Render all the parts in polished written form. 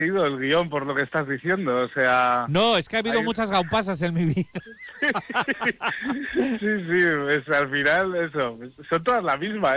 leído el guión por lo que estás diciendo, o sea... No, es que ha habido muchas gaupasas en mi vida. Sí, pues al final eso, son todas la misma,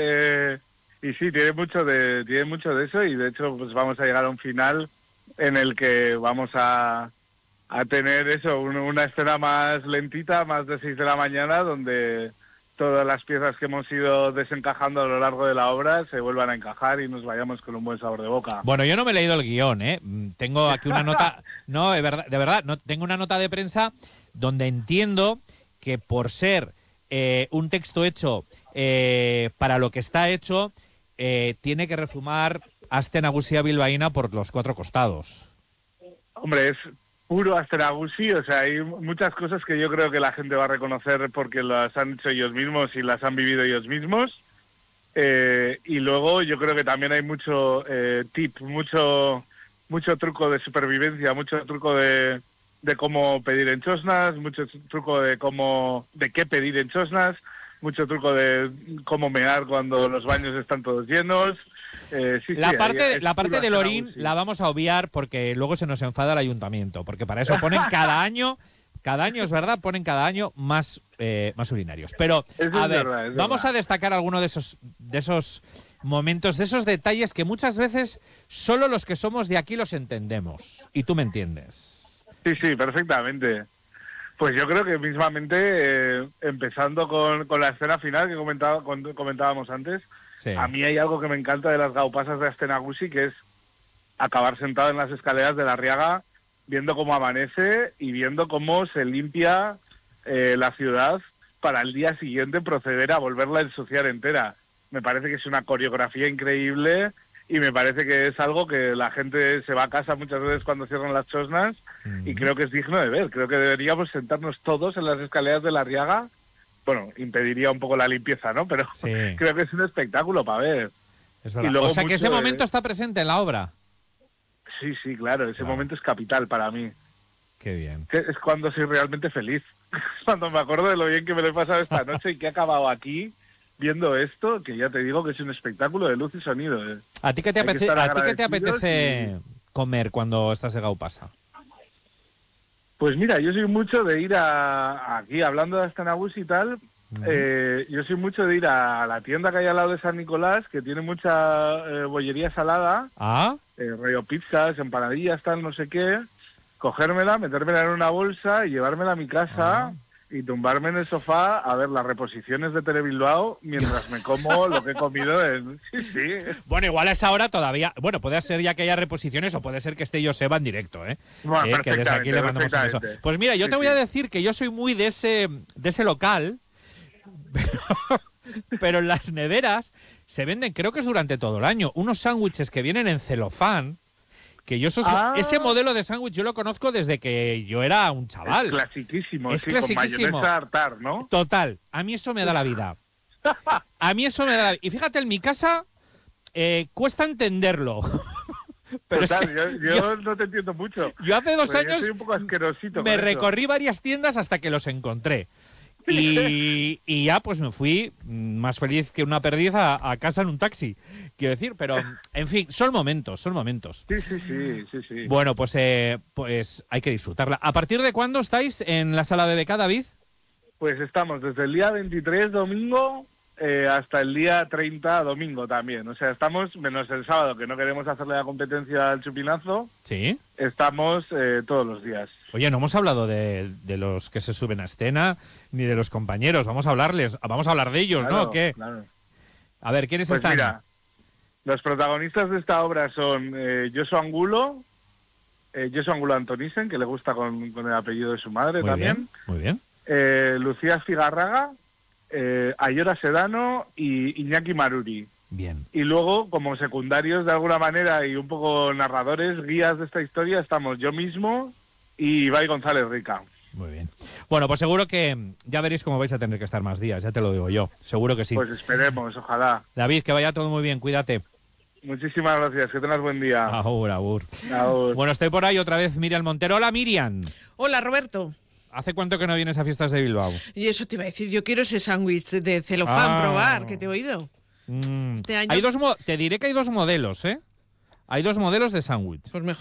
y sí, tiene mucho de eso, y de hecho pues vamos a llegar a un final en el que vamos a tener eso, una escena más lentita, más de 6 de la mañana, donde todas las piezas que hemos ido desencajando a lo largo de la obra se vuelvan a encajar y nos vayamos con un buen sabor de boca. Bueno, yo no me he leído el guión, ¿eh? Tengo aquí una nota... No, de verdad, no, tengo una nota de prensa donde entiendo que por ser un texto hecho para lo que está hecho, tiene que refumar Aste Nagusia bilbaína por los 4 costados. Hombre, es puro Aste Nagusi, o sea, hay muchas cosas que yo creo que la gente va a reconocer porque las han hecho ellos mismos y las han vivido ellos mismos. Y luego yo creo que también hay mucho tip, mucho truco de supervivencia, mucho truco de cómo pedir en chosnas, mucho truco de qué pedir en chosnas, mucho truco de cómo mear cuando los baños están todos llenos. La parte del orín la vamos a obviar porque luego se nos enfada el ayuntamiento, porque para eso ponen cada año es verdad, ponen cada año más urinarios. Pero a ver, vamos a destacar alguno de esos momentos, de esos detalles que muchas veces solo los que somos de aquí los entendemos. Y tú me entiendes. Sí, perfectamente. Pues yo creo que mismamente, empezando con la escena final que comentábamos antes, sí. A mí hay algo que me encanta de las gaupasas de Aste Nagusi, que es acabar sentado en las escaleras de la Arriaga, viendo cómo amanece y viendo cómo se limpia la ciudad para el día siguiente proceder a volverla a ensuciar entera. Me parece que es una coreografía increíble y me parece que es algo que la gente se va a casa muchas veces cuando cierran las chosnas y creo que es digno de ver. Creo que deberíamos sentarnos todos en las escaleras de la Arriaga. Bueno, impediría un poco la limpieza, ¿no? Pero sí. Creo que es un espectáculo para ver. Es verdad. O sea que ese momento está presente en la obra. Sí, claro. Ese momento es capital para mí. Qué bien. Es cuando soy realmente feliz. Cuando me acuerdo de lo bien que me lo he pasado esta noche y que he acabado aquí viendo esto, que ya te digo que es un espectáculo de luz y sonido. ¿A ti qué te apetece comer cuando estás de gaupasa? Pues mira, yo soy mucho de ir aquí, hablando de Aste Nagusi y tal, yo soy mucho de ir a la tienda que hay al lado de San Nicolás, que tiene mucha bollería salada, rollo pizzas, empanadillas, tal, no sé qué, cogérmela, metérmela en una bolsa y llevármela a mi casa y tumbarme en el sofá a ver las reposiciones de Telebilbao mientras me como lo que he comido Sí. Bueno, igual a esa hora todavía... Bueno, puede ser ya que haya reposiciones o puede ser que esté Joseba en directo, ¿eh? Bueno, que desde aquí le mandamos un beso. Pues mira, yo te voy a decir que yo soy muy de ese local, pero en las neveras se venden, creo que es durante todo el año, unos sándwiches que vienen en celofán, que yo ese modelo de sándwich yo lo conozco desde que yo era un chaval. Es clasiquísimo, es clasiquísimo. Con mayonesa tartar, ¿no? Total, a mí eso me da la vida. Y fíjate, en mi casa cuesta entenderlo. Pero total, es que yo no te entiendo mucho. Yo hace 2 años soy un poco asquerosito me recorrí varias tiendas hasta que los encontré. Y ya pues me fui más feliz que una perdiz a casa en un taxi, quiero decir, pero en fin, son momentos. Sí. Bueno, pues hay que disfrutarla. ¿A partir de cuándo estáis en la sala BBK, David? Pues estamos desde el día 23, domingo, hasta el día 30, domingo también. O sea, estamos, menos el sábado, que no queremos hacerle la competencia al chupinazo. Sí. Estamos todos los días. Oye, no hemos hablado de los que se suben a escena, ni de los compañeros. Vamos a hablar de ellos, claro, ¿no? ¿Qué? Claro. A ver, ¿quiénes pues están? Mira, los protagonistas de esta obra son Josu Angulo Antonissen, que le gusta con el apellido de su madre muy también. Muy bien. Lucía Figarraga, Ayora Sedano y Iñaki Maruri. Bien. Y luego, como secundarios de alguna manera y un poco narradores, guías de esta historia, estamos yo mismo y Ibai González Rica. Muy bien. Bueno, pues seguro que ya veréis cómo vais a tener que estar más días, ya te lo digo yo. Seguro que sí. Pues esperemos, ojalá. David, que vaya todo muy bien, cuídate. Muchísimas gracias, que tengas buen día. Agur. Agur. Bueno, estoy por ahí otra vez, Miriam Montero. Hola, Miriam. Hola, Roberto. ¿Hace cuánto que no vienes a fiestas de Bilbao? Y eso te iba a decir, yo quiero ese sándwich de celofán probar, que te he oído. Mm. Este año... Te diré que hay 2 modelos, ¿eh? Hay dos modelos de sándwich. Pues mejor